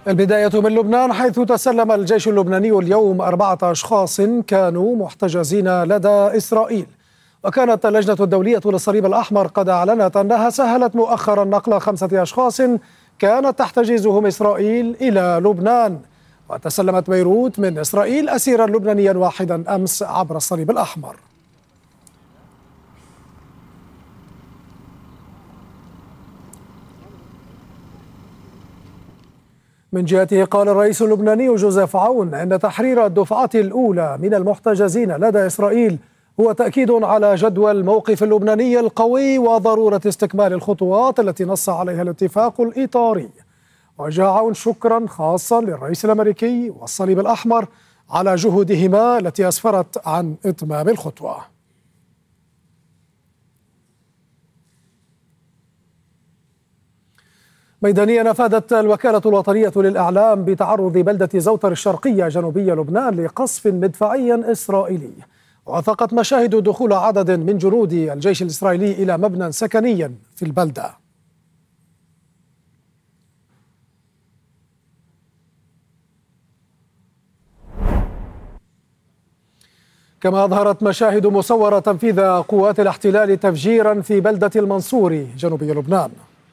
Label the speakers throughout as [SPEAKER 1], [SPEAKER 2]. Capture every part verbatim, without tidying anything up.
[SPEAKER 1] البداية من لبنان، حيث تسلم الجيش اللبناني اليوم أربعة أشخاص كانوا محتجزين لدى إسرائيل. وكانت اللجنة الدولية للصليب الأحمر قد أعلنت أنها سهلت مؤخرا نقل خمسة أشخاص كانت تحتجزهم إسرائيل إلى لبنان. وتسلمت بيروت من إسرائيل أسيرا لبنانيا واحدا أمس عبر الصليب الأحمر. من جهته قال الرئيس اللبناني جوزيف عون إن تحرير الدفعة الأولى من المحتجزين لدى إسرائيل هو تأكيد على جدوى الموقف اللبناني القوي وضرورة استكمال الخطوات التي نص عليها الاتفاق الإطاري. وجه عون شكرا خاصا للرئيس الأمريكي والصليب الأحمر على جهودهما التي أسفرت عن إتمام الخطوة. ميدانيا أفادت الوكالة الوطنية للإعلام بتعرض بلدة زوتر الشرقية جنوبي لبنان لقصف مدفعي إسرائيلي. وثقت مشاهد دخول عدد من جنود الجيش الإسرائيلي إلى مبنى سكني في البلدة. كما أظهرت مشاهد مصورة تنفيذ قوات الاحتلال تفجيرا في بلدة المنصوري جنوبي لبنان.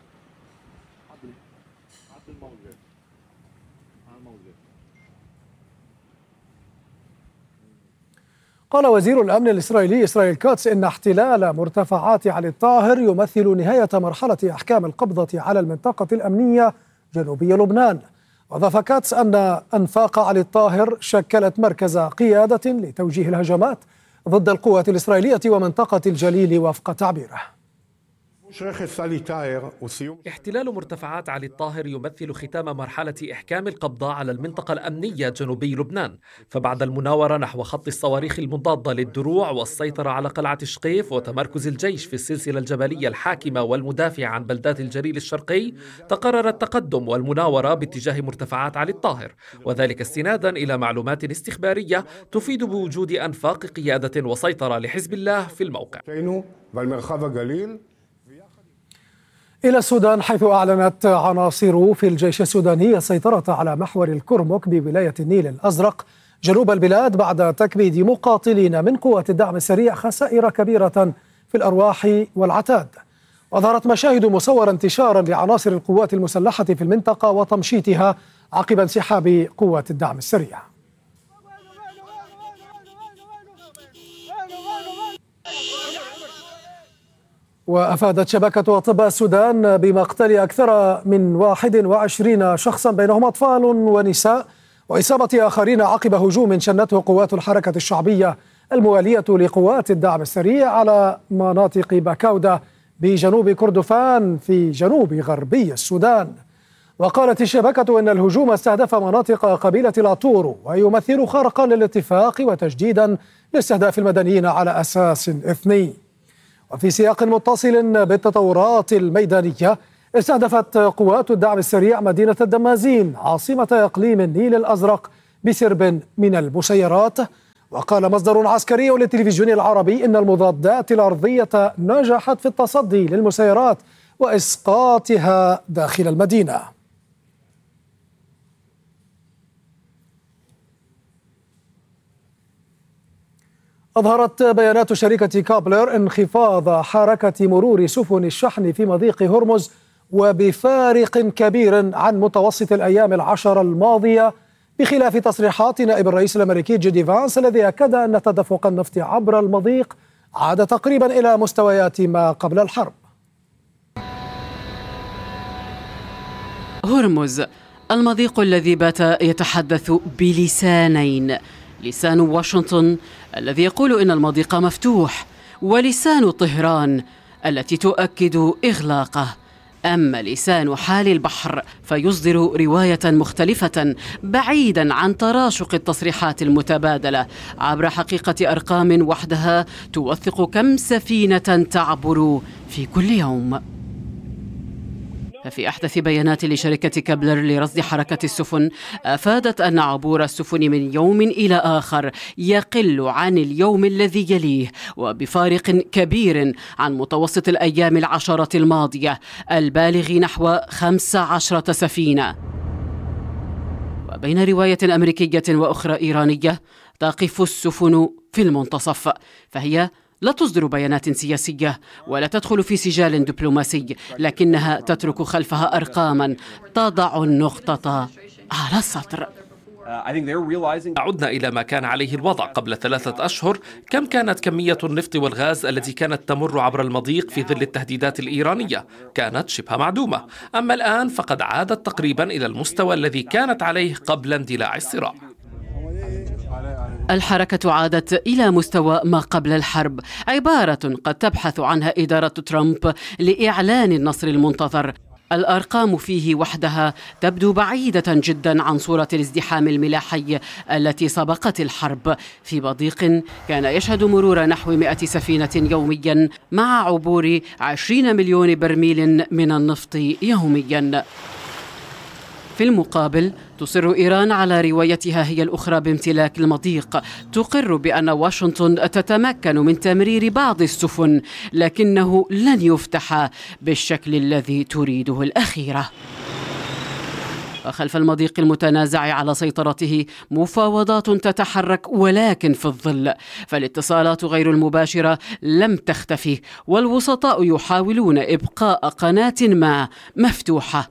[SPEAKER 1] قال وزير الأمن الإسرائيلي إسرائيل كاتس إن احتلال مرتفعات علي الطاهر يمثل نهاية مرحلة أحكام القبضة على المنطقة الأمنية جنوبي لبنان. وأضاف كاتس أن أنفاق علي الطاهر شكلت مركز قيادة لتوجيه الهجمات ضد القوات الإسرائيلية ومنطقة الجليل وفق تعبيره.
[SPEAKER 2] احتلال مرتفعات علي الطاهر يمثل ختام مرحلة إحكام القبضة على المنطقة الأمنية جنوبي لبنان، فبعد المناورة نحو خط الصواريخ المضادة للدروع والسيطرة على قلعة شقيف وتمركز الجيش في السلسلة الجبلية الحاكمة والمدافعة عن بلدات الجليل الشرقي، تقرر التقدم والمناورة باتجاه مرتفعات علي الطاهر، وذلك استنادا إلى معلومات استخبارية تفيد بوجود أنفاق قيادة وسيطرة لحزب الله في الموقع.
[SPEAKER 1] إلى السودان، حيث أعلنت عناصر في الجيش السوداني السيطرة على محور الكرمك بولاية النيل الأزرق جنوب البلاد بعد تكبيد مقاتلين من قوات الدعم السريع خسائر كبيرة في الأرواح والعتاد. وظهرت مشاهد مصورة انتشارا لعناصر القوات المسلحة في المنطقة وتمشيطها عقب انسحاب قوات الدعم السريع. وأفادت شبكة أطباء السودان بمقتل أكثر من واحد وعشرين شخصا بينهم أطفال ونساء وإصابة آخرين عقب هجوم شنته قوات الحركة الشعبية الموالية لقوات الدعم السريع على مناطق باكاودة بجنوب كردفان في جنوب غربي السودان. وقالت الشبكة إن الهجوم استهدف مناطق قبيلة لاطورو ويمثل خرقا للاتفاق وتجديدا لاستهداف المدنيين على أساس إثني. وفي سياق متصل بالتطورات الميدانية، استهدفت قوات الدعم السريع مدينة الدمازين عاصمة إقليم النيل الأزرق بسرب من المسيرات. وقال مصدر عسكري للتلفزيون العربي إن المضادات الأرضية نجحت في التصدي للمسيرات وإسقاطها داخل المدينة. أظهرت بيانات شركة كابلر انخفاض حركة مرور سفن الشحن في مضيق هرمز وبفارق كبير عن متوسط الأيام العشر الماضية، بخلاف تصريحات نائب الرئيس الأمريكي جي دي فانس الذي أكد أن تدفق النفط عبر المضيق عاد تقريبا إلى مستويات ما قبل الحرب.
[SPEAKER 3] هرمز، المضيق الذي بات يتحدث بلسانين، لسان واشنطن الذي يقول إن المضيق مفتوح، ولسان طهران التي تؤكد إغلاقه. أما لسان حال البحر فيصدر رواية مختلفة بعيدا عن تراشق التصريحات المتبادلة عبر حقيقة أرقام وحدها توثق كم سفينة تعبر في كل يوم. ففي أحدث بيانات لشركة كابلر لرصد حركة السفن، أفادت أن عبور السفن من يوم إلى آخر يقل عن اليوم الذي يليه وبفارق كبير عن متوسط الأيام العشرة الماضية البالغ نحو خمس عشرة سفينة. وبين رواية أمريكية وأخرى إيرانية تقف السفن في المنتصف، فهي لا تصدر بيانات سياسية ولا تدخل في سجال دبلوماسي، لكنها تترك خلفها أرقاما تضع النقطة على السطر.
[SPEAKER 2] عدنا إلى ما كان عليه الوضع قبل ثلاثة أشهر. كم كانت كمية النفط والغاز التي كانت تمر عبر المضيق في ظل التهديدات الإيرانية؟ كانت شبه معدومة. أما الآن فقد عادت تقريبا إلى المستوى الذي كانت عليه قبل اندلاع الصراع.
[SPEAKER 3] الحركة عادت إلى مستوى ما قبل الحرب، عبارة قد تبحث عنها إدارة ترامب لإعلان النصر المنتظر. الأرقام فيه وحدها تبدو بعيدة جدا عن صورة الازدحام الملاحي التي سبقت الحرب في مضيق كان يشهد مرور نحو مئة سفينة يوميا مع عبور عشرين مليون برميل من النفط يوميا. في المقابل تصر إيران على روايتها هي الأخرى بامتلاك المضيق، تقر بأن واشنطن تتمكن من تمرير بعض السفن لكنه لن يفتح بالشكل الذي تريده الأخيرة. وخلف المضيق المتنازع على سيطرته مفاوضات تتحرك ولكن في الظل، فالاتصالات غير المباشرة لم تختفي والوسطاء يحاولون إبقاء قناة ما مفتوحة.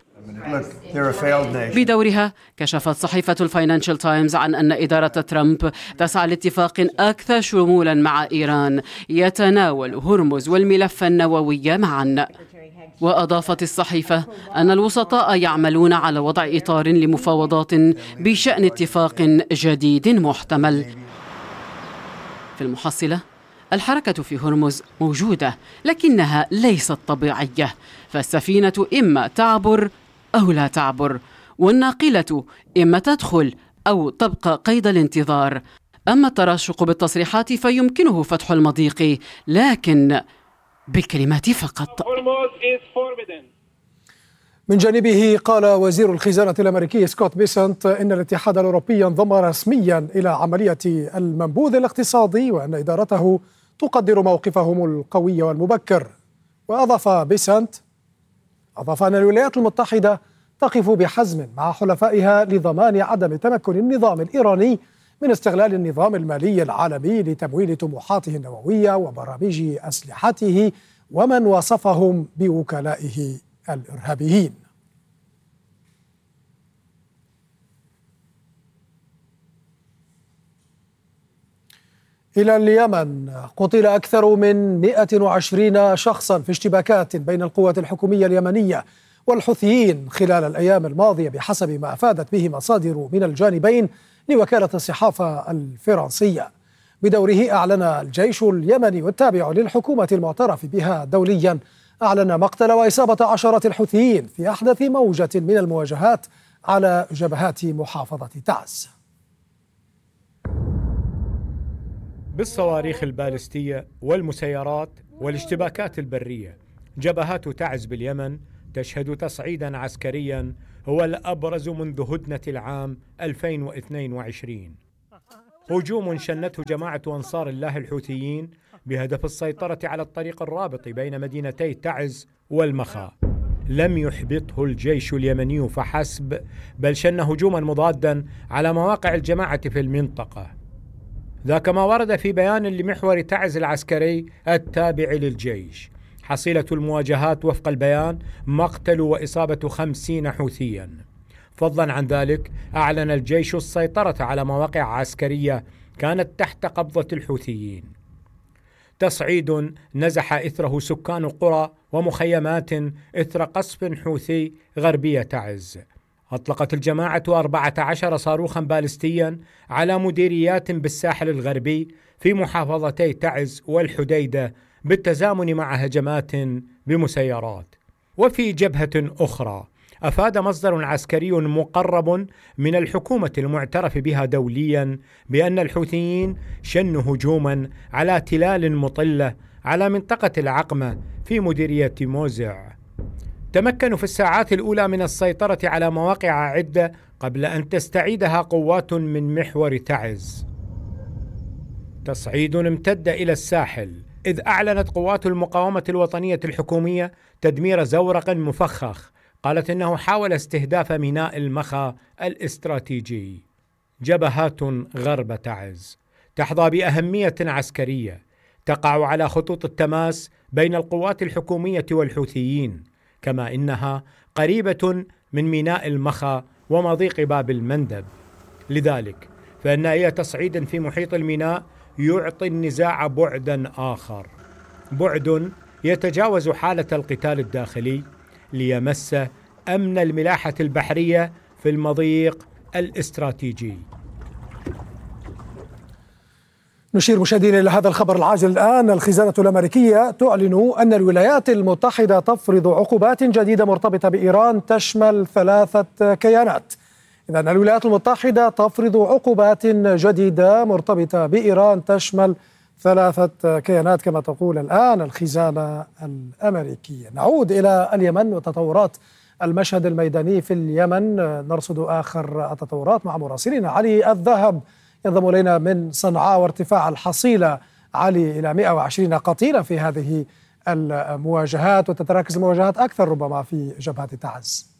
[SPEAKER 3] بدورها كشفت صحيفة الفاينانشال تايمز عن أن إدارة ترامب تسعى لاتفاق أكثر شمولا مع إيران يتناول هرمز والملف النووي معا. وأضافت الصحيفة أن الوسطاء يعملون على وضع إطار لمفاوضات بشأن اتفاق جديد محتمل. في المحصلة الحركة في هرمز موجودة لكنها ليست طبيعية، فالسفينة إما تعبر أو لا تعبر، والناقلة إما تدخل أو تبقى قيد الانتظار. أما التراشق بالتصريحات فيمكنه فتح المضيق لكن بالكلمات فقط.
[SPEAKER 1] من جانبه قال وزير الخزانة الأمريكي سكوت بيسنت إن الاتحاد الأوروبي انضم رسميا إلى عملية المنبوذ الاقتصادي وأن إدارته تقدر موقفهم القوي والمبكر. وأضاف بيسنت أضاف أن الولايات المتحدة تقف بحزم مع حلفائها لضمان عدم تمكن النظام الإيراني من استغلال النظام المالي العالمي لتمويل طموحاته النووية وبرامج أسلحته ومن وصفهم بوكلائه الإرهابيين. إلى اليمن، قتل أكثر من مئة وعشرين شخصا في اشتباكات بين القوات الحكومية اليمنية والحوثيين خلال الأيام الماضية بحسب ما أفادت به مصادر من الجانبين لوكالة الصحافة الفرنسية. بدوره أعلن الجيش اليمني والتابع للحكومة المعترف بها دوليا أعلن مقتل وإصابة عشرات الحوثيين في أحدث موجة من المواجهات على جبهات محافظة تعز.
[SPEAKER 4] بالصواريخ البالستية والمسيرات والاشتباكات البرية، جبهات تعز باليمن تشهد تصعيدا عسكريا هو الأبرز منذ هدنة العام ألفين واثنين وعشرين. هجوم شنته جماعة أنصار الله الحوثيين بهدف السيطرة على الطريق الرابط بين مدينتي تعز والمخا لم يحبطه الجيش اليمني فحسب، بل شن هجوما مضادا على مواقع الجماعة في المنطقة. ذاك ما ورد في بيان لمحور تعز العسكري التابع للجيش. حصيلة المواجهات وفق البيان مقتل وإصابة خمسين حوثيا. فضلا عن ذلك أعلن الجيش السيطرة على مواقع عسكرية كانت تحت قبضة الحوثيين. تصعيد نزح إثره سكان قرى ومخيمات إثر قصف حوثي غربية تعز. أطلقت الجماعة أربعة عشر صاروخا بالستيا على مديريات بالساحل الغربي في محافظتي تعز والحديدة بالتزامن مع هجمات بمسيرات. وفي جبهة أخرى أفاد مصدر عسكري مقرب من الحكومة المعترف بها دوليا بأن الحوثيين شنوا هجوما على تلال مطلة على منطقة العقمة في مديرية موزع. تمكنوا في الساعات الأولى من السيطرة على مواقع عدة قبل أن تستعيدها قوات من محور تعز. تصعيد امتد إلى الساحل، إذ أعلنت قوات المقاومة الوطنية الحكومية تدمير زورق مفخخ قالت إنه حاول استهداف ميناء المخا الاستراتيجي. جبهات غرب تعز تحظى بأهمية عسكرية تقع على خطوط التماس بين القوات الحكومية والحوثيين، كما إنها قريبة من ميناء المخا ومضيق باب المندب. لذلك فإن أي تصعيد في محيط الميناء يعطي النزاع بعدا آخر، بعد يتجاوز حالة القتال الداخلي ليمس أمن الملاحة البحرية في المضيق الاستراتيجي.
[SPEAKER 1] نشير مشاهدينا إلى هذا الخبر العاجل الآن. الخزانة الأمريكية تعلن أن الولايات المتحدة تفرض عقوبات جديدة مرتبطة بإيران تشمل ثلاثة كيانات. إذا الولايات المتحدة تفرض عقوبات جديدة مرتبطة بإيران تشمل ثلاثة كيانات كما تقول الآن الخزانة الأمريكية. نعود إلى اليمن وتطورات المشهد الميداني في اليمن، نرصد آخر التطورات مع مراسلنا علي الذهب ينضم إلينا من صنعاء، وارتفاع الحصيلة علي إلى مئة وعشرين قتيلا في هذه المواجهات، وتتركز المواجهات أكثر ربما في جبهة تعز.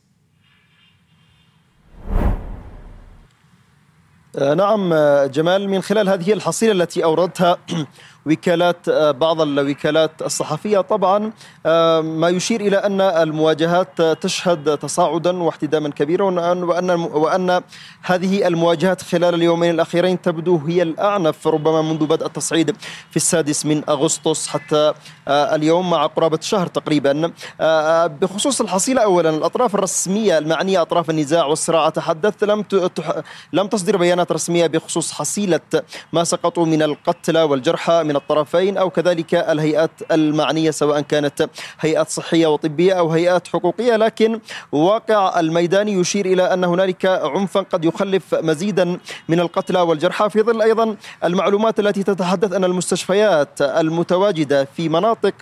[SPEAKER 5] نعم جمال، من خلال هذه الحصيلة التي أوردتها وكالات بعض الوكالات الصحفية طبعا ما يشير إلى أن المواجهات تشهد تصاعدا واحتداما كبيرا، وأن وأن هذه المواجهات خلال اليومين الأخيرين تبدو هي الأعنف ربما منذ بدء التصعيد في السادس من أغسطس حتى اليوم مع قرابة شهر تقريبا. بخصوص الحصيلة، أولا الأطراف الرسمية المعنية أطراف النزاع والصراع تحدث لم لم تصدر بيانات رسمية بخصوص حصيلة ما سقطوا من القتلى والجرحى من الطرفين أو كذلك الهيئات المعنية سواء كانت هيئات صحية وطبية أو هيئات حقوقية، لكن واقع الميداني يشير إلى أن هنالك عنفا قد يخلف مزيدا من القتلى والجرحى، في ظل أيضا المعلومات التي تتحدث أن المستشفيات المتواجدة في مناطق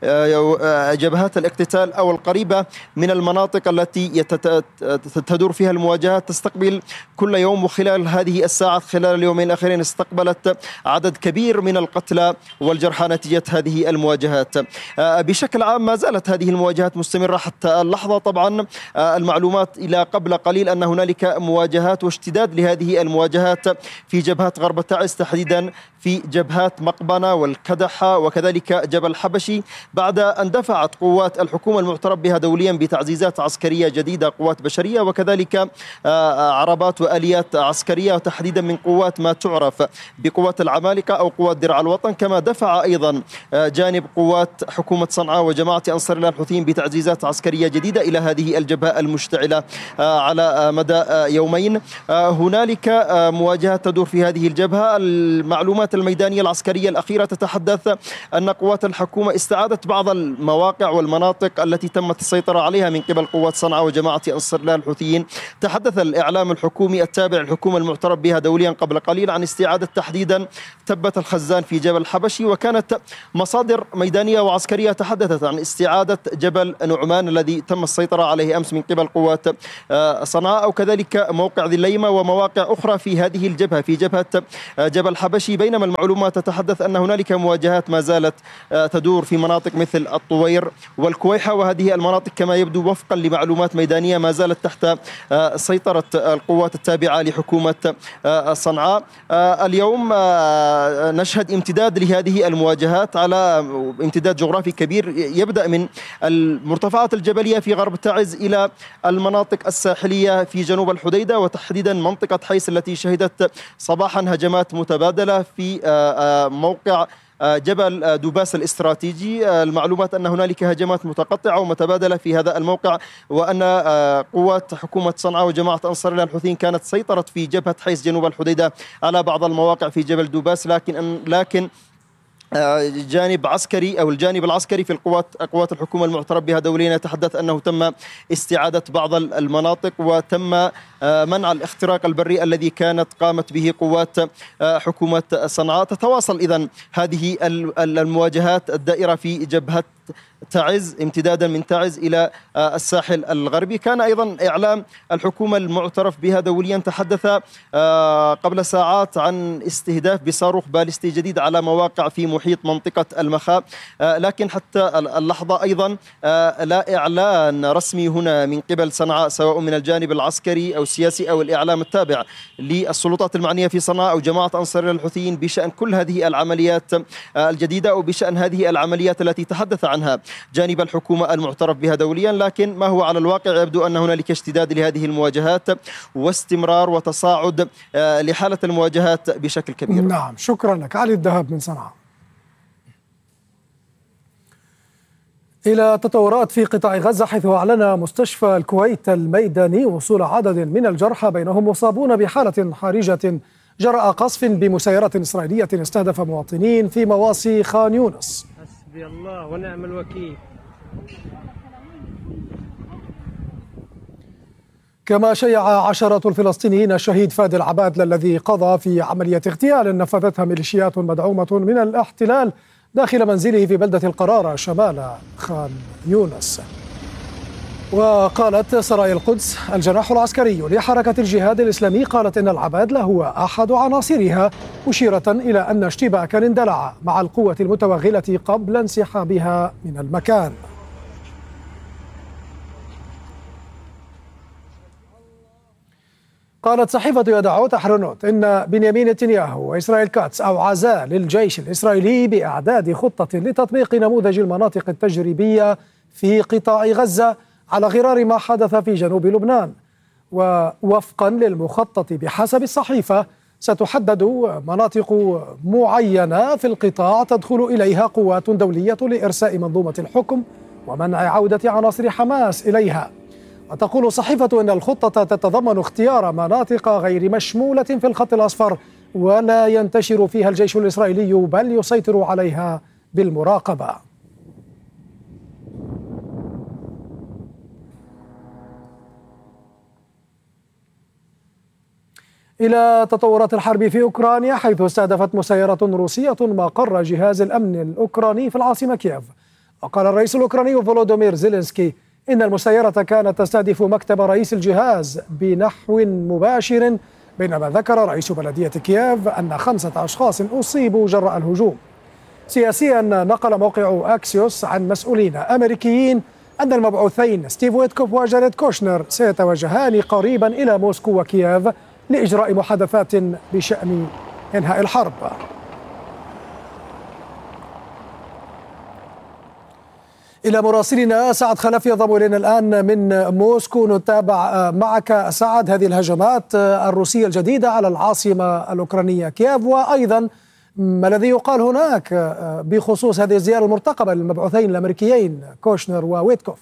[SPEAKER 5] جبهات الاقتتال أو القريبة من المناطق التي تدور فيها المواجهات تستقبل كل يوم، وخلال هذه الساعات خلال اليومين الأخيرين استقبلت عدد كبير من القتلى والجرحى نتيجة هذه المواجهات. بشكل عام ما زالت هذه المواجهات مستمرة حتى اللحظة. طبعا المعلومات إلى قبل قليل أن هنالك مواجهات واشتداد لهذه المواجهات في جبهات غرب تعز، تحديدا في جبهات مقبنة والكدحة وكذلك جبل حبشي، بعد أن دفعت قوات الحكومة المعترف بها دوليا بتعزيزات عسكرية جديدة، قوات بشرية وكذلك عربات وآليات عسكرية، وتحديدا من قوات ما تعرف بقوات العمالقة أو قوات درع الوطن. كما دفع أيضا جانب قوات حكومة صنعاء وجماعة أنصار الله الحوثيين بتعزيزات عسكرية جديدة إلى هذه الجبهة المشتعلة على مدى يومين. هنالك مواجهات تدور في هذه الجبهة. المعلومات الميدانية العسكرية الأخيرة تتحدث أن قوات الحكومة استعادت بعض المواقع والمناطق التي تمت السيطرة عليها من قبل قوات صنعاء وجماعة أنصار الله الحوثيين. تحدث الإعلام الحكومي التابع للحكومة المعترف بها دوليا قبل قليل عن استعادة تحديدا تبة الخزان في جبل حبشي، وكانت مصادر ميدانية وعسكرية تحدثت عن استعادة جبل نعمان الذي تم السيطرة عليه أمس من قبل قوات صنعاء، أو كذلك موقع ذي الليمة ومواقع أخرى في هذه الجبهة في جبهة جبل حبشي. بينما المعلومات تتحدث أن هنالك مواجهات ما زالت تدور في مناطق مثل الطوير والكويحة، وهذه المناطق كما يبدو وفقا لمعلومات ميدانية ما زالت تحت سيطرة القوات التابعة لحكومة صنعاء. اليوم نشهد امتداد لهذه المواجهات على امتداد جغرافي كبير يبدأ من المرتفعات الجبلية في غرب تعز إلى المناطق الساحلية في جنوب الحديدة، وتحديدا منطقة حيس التي شهدت صباحا هجمات متبادلة في موقع جبل دوباس الاستراتيجي. المعلومات أن هنالك هجمات متقطعة ومتبادلة في هذا الموقع، وأن قوات حكومة صنعاء وجماعة أنصار الله الحوثيين كانت سيطرت في جبهة حيس جنوب الحديدة على بعض المواقع في جبل دوباس، لكن لكن جانب عسكري أو الجانب العسكري في القوات قوات الحكومة المعترف بها دوليا يتحدث أنه تم استعادة بعض المناطق وتم منع الاختراق البري الذي كانت قامت به قوات حكومة صنعاء. تتواصل إذن هذه المواجهات الدائرة في جبهة تعز امتدادا من تعز إلى الساحل الغربي. كان أيضا إعلام الحكومة المعترف بها دوليا تحدث قبل ساعات عن استهداف بصاروخ باليستي جديد على مواقع في محيط منطقة المخاء، لكن حتى اللحظة أيضا لا إعلان رسمي هنا من قبل صنعاء سواء من الجانب العسكري أو السياسي أو الإعلام التابع للسلطات المعنية في صنعاء أو جماعة أنصار الحوثيين بشأن كل هذه العمليات الجديدة أو بشأن هذه العمليات التي تحدث عنها جانب الحكومة المعترف بها دوليا. لكن ما هو على الواقع يبدو أن هنالك اشتداد لهذه المواجهات واستمرار وتصاعد لحالة المواجهات بشكل كبير.
[SPEAKER 1] نعم، شكرا لك علي الذهب من صنعاء. إلى تطورات في قطاع غزة، حيث أعلن مستشفى الكويت الميداني وصول عدد من الجرحى بينهم مصابون بحالة حرجة جراء قصف بمسيرات إسرائيلية استهدف مواطنين في مواصي خان يونس.
[SPEAKER 6] حسبي الله ونعم الوكيل.
[SPEAKER 1] كما شيع عشرات الفلسطينيين الشهيد فادي العبادلة الذي قضى في عملية اغتيال نفذتها ميليشيات مدعومة من الاحتلال داخل منزله في بلدة القرارة شمال خان يونس. وقالت سرايا القدس الجناح العسكري لحركة الجهاد الإسلامي قالت إن العبادلة هو أحد عناصرها، مشيرة إلى أن اشتباكا اندلع مع القوة المتوغلة قبل انسحابها من المكان. قالت صحيفة يدعوت أحرنوت إن بنيامين نتنياهو وإسرائيل كاتس أوعزا للجيش الإسرائيلي بإعداد خطة لتطبيق نموذج المناطق التجريبية في قطاع غزة على غرار ما حدث في جنوب لبنان. ووفقا للمخطط بحسب الصحيفة ستحدد مناطق معينة في القطاع تدخل إليها قوات دولية لإرساء منظومة الحكم ومنع عودة عناصر حماس إليها. وتقول صحيفة أن الخطة تتضمن اختيار مناطق غير مشمولة في الخط الأصفر ولا ينتشر فيها الجيش الإسرائيلي بل يسيطر عليها بالمراقبة. إلى تطورات الحرب في أوكرانيا، حيث استهدفت مسيرة روسية مقر جهاز الأمن الأوكراني في العاصمة كييف. وقال الرئيس الأوكراني فولودومير زيلينسكي إن المسيرة كانت تستهدف مكتب رئيس الجهاز بنحو مباشر، بينما ذكر رئيس بلدية كييف أن خمسة أشخاص أصيبوا جراء الهجوم. سياسيا، نقل موقع أكسيوس عن مسؤولين أمريكيين أن المبعوثين ستيف ويتكوف وجاريد كوشنر سيتوجهان قريبا إلى موسكو وكييف لإجراء محادثات بشأن إنهاء الحرب. إلى مراسلنا سعد خلف ينضم إلينا الآن من موسكو. نتابع معك سعد هذه الهجمات الروسية الجديدة على العاصمة الأوكرانية كييف، وأيضا ما الذي يقال هناك بخصوص هذه الزيارة المرتقبة للمبعوثين الأمريكيين كوشنر وويتكوف.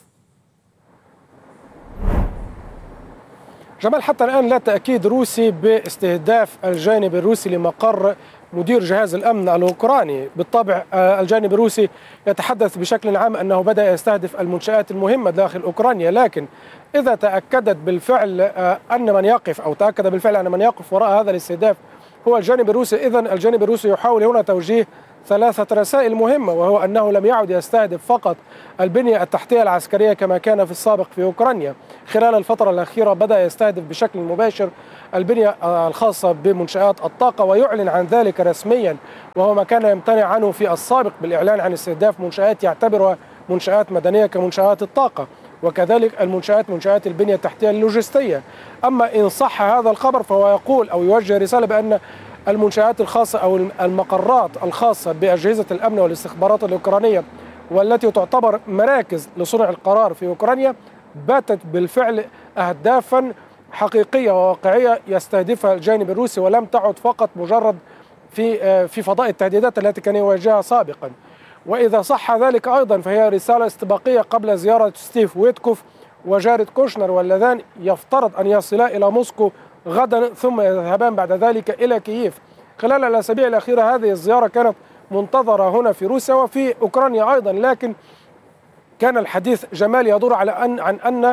[SPEAKER 6] جمال، حتى الآن لا تأكيد روسي باستهداف الجانب الروسي لمقر مدير جهاز الأمن الأوكراني. بالطبع الجانب الروسي يتحدث بشكل عام أنه بدأ يستهدف المنشآت المهمة داخل أوكرانيا، لكن إذا تأكدت بالفعل أن من يقف أو تأكد بالفعل أن من يقف وراء هذا الاستهداف هو الجانب الروسي، إذن الجانب الروسي يحاول هنا توجيه ثلاثة رسائل مهمة، وهو أنه لم يعد يستهدف فقط البنية التحتية العسكرية كما كان في السابق في أوكرانيا. خلال الفترة الأخيرة بدأ يستهدف بشكل مباشر البنية الخاصة بمنشآت الطاقة، ويعلن عن ذلك رسميا، وهو ما كان يمتنع عنه في السابق بالإعلان عن استهداف منشآت يعتبرها منشآت مدنية كمنشآت الطاقة، وكذلك المنشآت منشآت البنية التحتية اللوجستية. أما إن صح هذا الخبر فهو يقول أو يوجه رسالة بأن المنشآت الخاصة أو المقرات الخاصة بأجهزة الأمن والاستخبارات الأوكرانية والتي تعتبر مراكز لصنع القرار في أوكرانيا باتت بالفعل أهدافا حقيقية وواقعية يستهدفها الجانب الروسي، ولم تعد فقط مجرد في في فضاء التهديدات التي كان يواجهها سابقا. وإذا صح ذلك أيضا فهي رسالة استباقية قبل زيارة ستيف ويتكوف وجاريد كوشنر، واللذان يفترض أن يصلا إلى موسكو غدا ثم يذهبان بعد ذلك إلى كييف. خلال الأسابيع الأخيرة هذه الزيارة كانت منتظرة هنا في روسيا وفي أوكرانيا أيضا، لكن كان الحديث جمال يدور على أن عن أن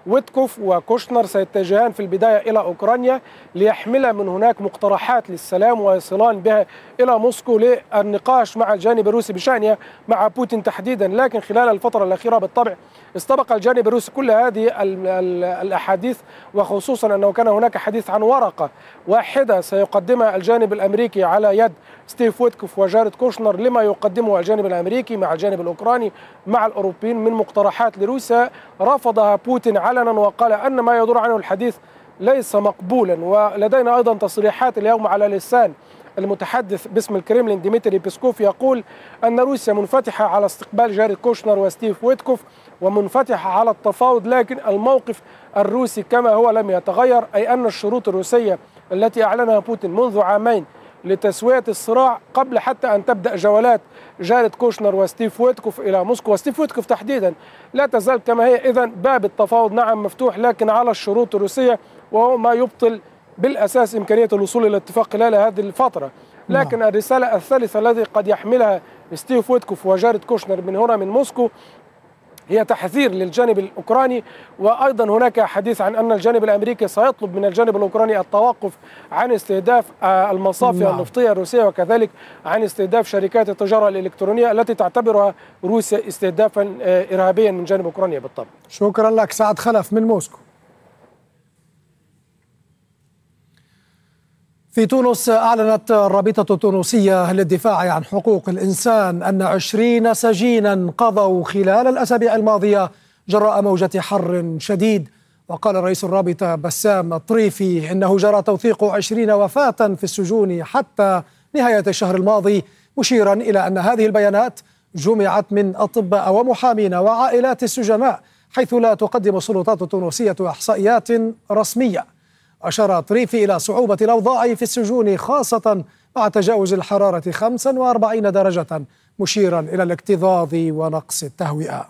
[SPEAKER 6] ويتكوف وكوشنر سيتجهان في البداية إلى أوكرانيا ليحمل من هناك مقترحات للسلام ويصلان بها إلى موسكو للنقاش مع الجانب الروسي بشأنها مع بوتين تحديدا. لكن خلال الفترة الأخيرة بالطبع استبق الجانب الروسي كل هذه الأحاديث، وخصوصا أنه كان هناك حديث عن ورقة واحدة سيقدمها الجانب الأمريكي على يد ستيف ويتكوف وجاريد كوشنر لما يقدمه الجانب الأمريكي مع الجانب الأوكراني مع الأوروبيين من مقترحات لروسيا. رفضها بوتين علنا وقال أن ما يدور عنه الحديث ليس مقبولا. ولدينا أيضا تصريحات اليوم على لسان المتحدث باسم الكريملين ديمتري بيسكوف يقول أن روسيا منفتحة على استقبال جاريد كوشنر وستيف ويتكوف ومنفتحة على التفاوض، لكن الموقف الروسي كما هو لم يتغير، أي أن الشروط الروسية التي أعلنها بوتين منذ عامين لتسوية الصراع قبل حتى أن تبدأ جولات جاريد كوشنر وستيف ويتكوف إلى موسكو وستيف ويتكوف تحديدا لا تزال كما هي. إذن باب التفاوض نعم مفتوح، لكن على الشروط الروسية، وهو ما يبطل بالأساس إمكانية الوصول إلى اتفاق خلال هذه الفترة. لكن الرسالة الثالثة التي قد يحملها ستيف ويتكوف وجاريد كوشنر من هنا من موسكو هي تحذير للجانب الأوكراني، وأيضا هناك حديث عن أن الجانب الأمريكي سيطلب من الجانب الأوكراني التوقف عن استهداف المصافي نعم. النفطية الروسية، وكذلك عن استهداف شركات التجارة الإلكترونية التي تعتبرها روسيا استهدافا إرهابيا من جانب أوكرانيا بالطبع.
[SPEAKER 1] شكرا لك سعد خلف من موسكو. في تونس أعلنت الرابطة التونسية للدفاع عن حقوق الإنسان أن عشرين سجينا قضوا خلال الأسابيع الماضية جراء موجة حر شديد. وقال رئيس الرابطة بسام الطريفي إنه جرى توثيق عشرين وفاة في السجون حتى نهاية الشهر الماضي، مشيرا إلى أن هذه البيانات جمعت من أطباء ومحامين وعائلات السجناء، حيث لا تقدم السلطات التونسية إحصائيات رسمية. أشار طريفي إلى صعوبة الأوضاع في السجون خاصة مع تجاوز الحرارة خمسة وأربعين درجة، مشيرا إلى الاكتظاظ ونقص التهوئة.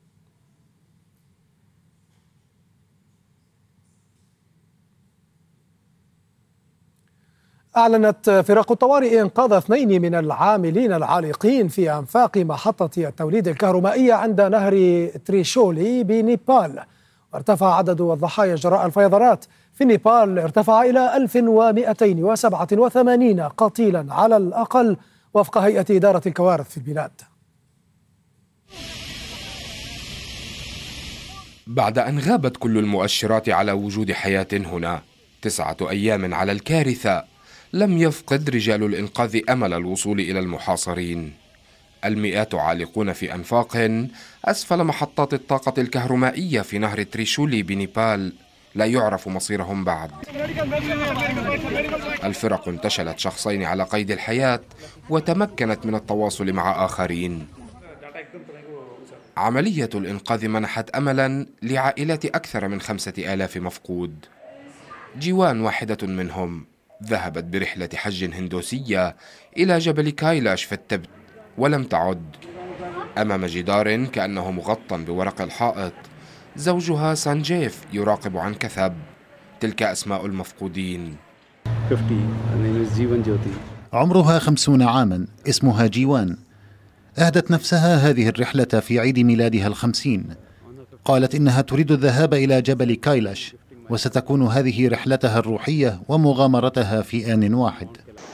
[SPEAKER 1] أعلنت فرق الطوارئ إنقاذ اثنين من العاملين العالقين في أنفاق محطة التوليد الكهربائية عند نهر تريشولي بنيبال. وارتفع عدد الضحايا جراء الفيضانات في نيبال ارتفع إلى ألف ومئتين وسبعة وثمانين قتيلا على الأقل، وفق هيئة إدارة الكوارث في البلاد.
[SPEAKER 7] بعد أن غابت كل المؤشرات على وجود حياة هنا تسعة أيام على الكارثة، لم يفقد رجال الإنقاذ أمل الوصول إلى المحاصرين. المئات عالقون في أنفاق أسفل محطات الطاقة الكهربائية في نهر تريشولي بنيبال، لا يعرف مصيرهم بعد. الفرق انتشلت شخصين على قيد الحياة وتمكنت من التواصل مع آخرين. عملية الإنقاذ منحت أملا لعائلات أكثر من خمسة آلاف مفقود. جيوان واحدة منهم ذهبت برحلة حج هندوسية إلى جبل كايلاش في التبت ولم تعد. أمام جدار كأنه مغطى بورق الحائط زوجها سانجيف يراقب عن كثب. تلك أسماء المفقودين.
[SPEAKER 8] عمرها خمسون عاما، اسمها جيوان. أهدت نفسها هذه الرحلة في عيد ميلادها الخمسين. قالت إنها تريد الذهاب إلى جبل كايلاش، وستكون هذه رحلتها الروحية ومغامرتها في آن واحد.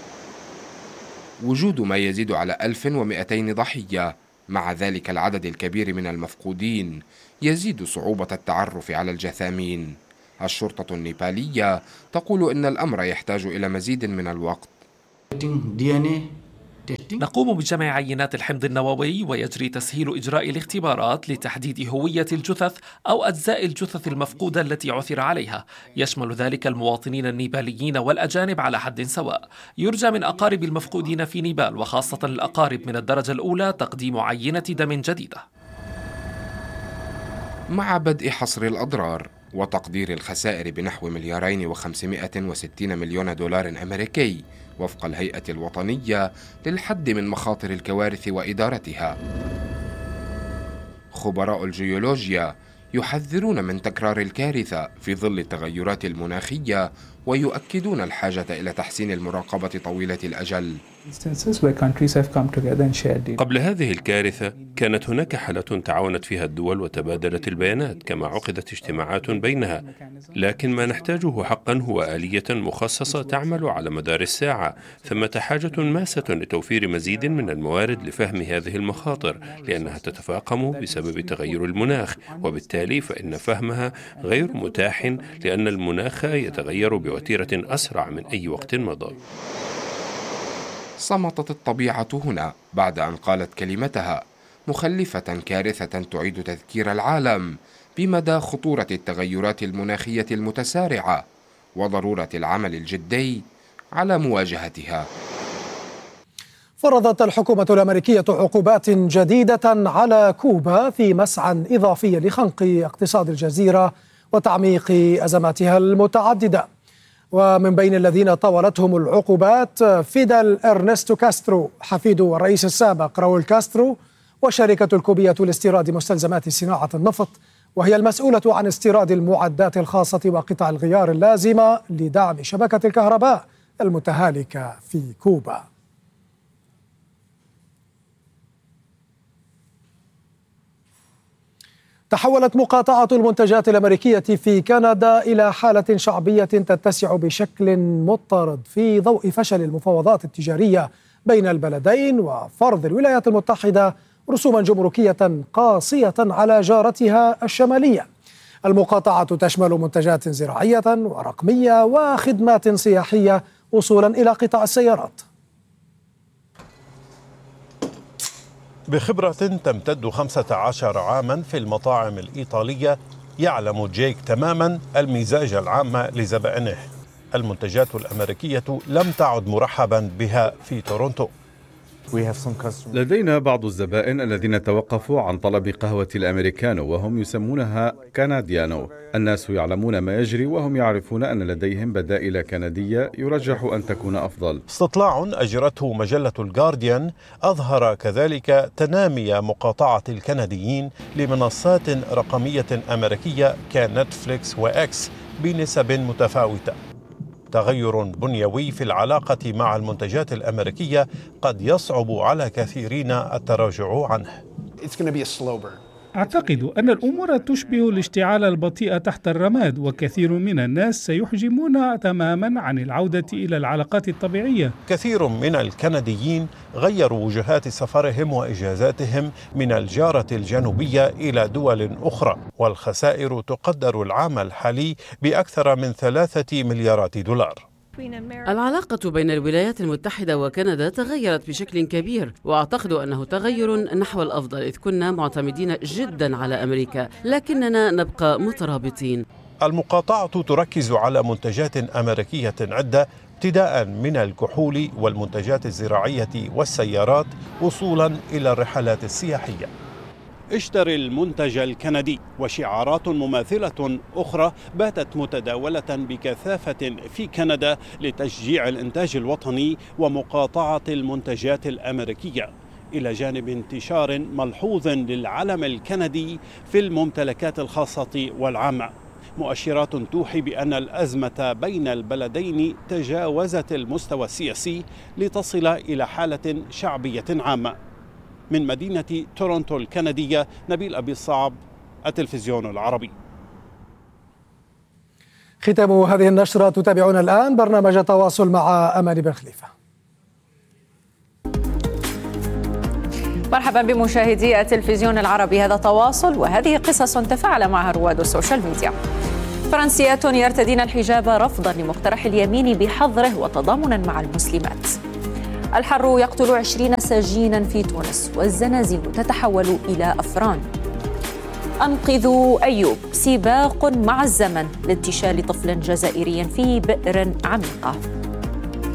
[SPEAKER 7] وجود ما يزيد على ألف ومئتين ضحية مع ذلك العدد الكبير من المفقودين يزيد صعوبة التعرف على الجثامين. الشرطة النيبالية تقول إن الأمر يحتاج إلى مزيد من الوقت.
[SPEAKER 2] نقوم بجمع عينات الحمض النووي، ويجري تسهيل إجراء الاختبارات لتحديد هوية الجثث أو أجزاء الجثث المفقودة التي عثر عليها. يشمل ذلك المواطنين النيباليين والأجانب على حد سواء. يرجى من أقارب المفقودين في نيبال وخاصة الأقارب من الدرجة الأولى تقديم عينة دم جديدة.
[SPEAKER 7] مع بدء حصر الأضرار وتقدير الخسائر بنحو مليارين وخمسمائة وستين مليون دولار أمريكي وفق الهيئة الوطنية للحد من مخاطر الكوارث وإدارتها، خبراء الجيولوجيا يحذرون من تكرار الكارثة في ظل التغيرات المناخية، ويؤكدون الحاجة إلى تحسين المراقبة طويلة الأجل.
[SPEAKER 9] قبل هذه الكارثة كانت هناك حالة تعاونت فيها الدول وتبادلت البيانات، كما عقدت اجتماعات بينها، لكن ما نحتاجه حقا هو آلية مخصصة تعمل على مدار الساعة. ثمة حاجة ماسة لتوفير مزيد من الموارد لفهم هذه المخاطر، لأنها تتفاقم بسبب تغير المناخ، وبالتالي فإن فهمها غير متاح لأن المناخ يتغير بوتيرة أسرع من أي وقت مضى.
[SPEAKER 7] صمتت الطبيعة هنا بعد أن قالت كلمتها، مخلفة كارثة تعيد تذكير العالم بمدى خطورة التغيرات المناخية المتسارعة وضرورة العمل الجدي على مواجهتها.
[SPEAKER 1] فرضت الحكومة الأمريكية عقوبات جديدة على كوبا في مسعى إضافي لخنق اقتصاد الجزيرة وتعميق أزماتها المتعددة. ومن بين الذين طالتهم العقوبات فيدل إرنستو كاسترو حفيد الرئيس السابق راؤول كاسترو، والشركة الكوبية لاستيراد مستلزمات صناعة النفط، وهي المسؤولة عن استيراد المعدات الخاصة وقطع الغيار اللازمة لدعم شبكة الكهرباء المتهالكة في كوبا. تحولت مقاطعة المنتجات الأمريكية في كندا إلى حالة شعبية تتسع بشكل مضطرد في ضوء فشل المفاوضات التجارية بين البلدين وفرض الولايات المتحدة رسوما جمركية قاسية على جارتها الشمالية. المقاطعة تشمل منتجات زراعية ورقمية وخدمات سياحية وصولا إلى قطاع السيارات.
[SPEAKER 10] بخبرة تمتد خمسة عشر عاما في المطاعم الإيطالية، يعلم جيك تماما المزاج العام لزبائنه. المنتجات الأمريكية لم تعد مرحبا بها في تورونتو.
[SPEAKER 11] لدينا بعض الزبائن الذين توقفوا عن طلب قهوة الأمريكانو وهم يسمونها كنديانو. الناس يعلمون ما يجري وهم يعرفون أن لديهم بدائل كندية يرجح أن تكون أفضل.
[SPEAKER 10] استطلاع أجرته مجلة الجارديان أظهر كذلك تنامي مقاطعة الكنديين لمنصات رقمية أمريكية كنتفليكس وإكس بنسب متفاوتة. تغير بنيوي في العلاقة مع المنتجات الأمريكية قد يصعب على كثيرين التراجع عنه.
[SPEAKER 12] أعتقد أن الأمور تشبه الاشتعال البطيء تحت الرماد، وكثير من الناس سيحجمون تماما عن العودة إلى العلاقات الطبيعية.
[SPEAKER 10] كثير من الكنديين غيروا وجهات سفرهم وإجازاتهم من الجارة الجنوبية إلى دول أخرى، والخسائر تقدر العام الحالي بأكثر من ثلاثة مليارات دولار.
[SPEAKER 3] العلاقة بين الولايات المتحدة وكندا تغيرت بشكل كبير، وأعتقد أنه تغير نحو الأفضل، إذ كنا معتمدين جدا على أمريكا لكننا نبقى مترابطين.
[SPEAKER 10] المقاطعة تركز على منتجات أمريكية عدة، ابتداء من الكحول والمنتجات الزراعية والسيارات وصولا إلى الرحلات السياحية. اشتري المنتج الكندي، وشعارات مماثلة أخرى باتت متداولة بكثافة في كندا لتشجيع الإنتاج الوطني ومقاطعة المنتجات الأمريكية، إلى جانب انتشار ملحوظ للعلم الكندي في الممتلكات الخاصة والعامة. مؤشرات توحي بأن الأزمة بين البلدين تجاوزت المستوى السياسي لتصل إلى حالة شعبية عامة. من مدينة تورونتو الكندية، نبيل أبي الصعب، التلفزيون العربي.
[SPEAKER 1] ختام هذه النشرة. تتابعون الآن برنامج تواصل مع أماني بن خليفة.
[SPEAKER 13] مرحبا بمشاهدي التلفزيون العربي، هذا تواصل وهذه قصص تفاعل معها رواد السوشيال ميديا. فرنسيات يرتدين الحجاب رفضا لمقترح اليمين بحظره وتضامنا مع المسلمات. الحر يقتل عشرين سجينا في تونس والزنازل تتحول إلى أفران. أنقذوا أيوب، سباق مع الزمن لانتشال طفل جزائري في بئر عميقة.